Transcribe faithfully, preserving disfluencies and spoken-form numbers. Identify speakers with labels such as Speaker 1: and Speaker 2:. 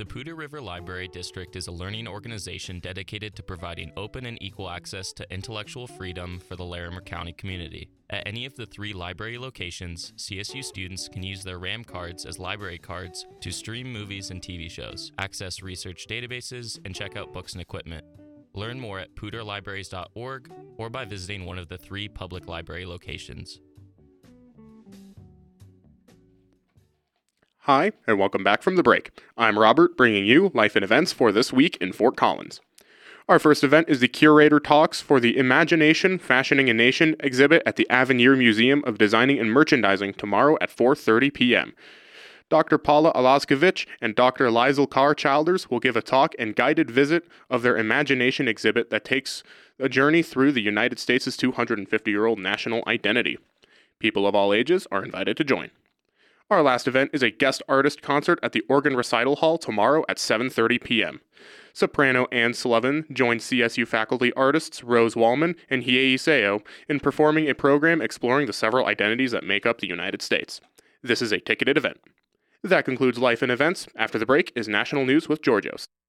Speaker 1: The Poudre River Library District is a learning organization dedicated to providing open and equal access to intellectual freedom for the Larimer County community. At any of the three library locations, C S U students can use their RAM cards as library cards to stream movies and T V shows, access research databases, and check out books and equipment. Learn more at poudre libraries dot org or by visiting one of the three public library locations.
Speaker 2: Hi, and welcome back from the break. I'm Robert, bringing you life and events for this week in Fort Collins. Our first event is the Curator Talks for the Imagination, Fashioning a Nation exhibit at the Avenir Museum of Designing and Merchandising tomorrow at four thirty p.m. Doctor Paula Alaskevich and Doctor Lizel Carr-Childers will give a talk and guided visit of their Imagination exhibit that takes a journey through the United States' two hundred fifty-year-old national identity. People of all ages are invited to join. Our last event is a guest artist concert at the Organ Recital Hall tomorrow at seven thirty p.m. Soprano Anne Sullivan joined C S U faculty artists Rose Wallman and Hiei Seo in performing a program exploring the several identities that make up the United States. This is a ticketed event. That concludes Life and Events. After the break is National News with Georgios.